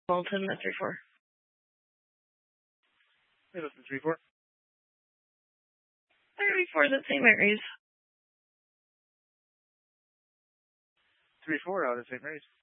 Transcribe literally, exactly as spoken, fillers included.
Walton at three four. Hey, listen, three four. thirty-four at Saint Mary's. Three four out of Saint Mary's.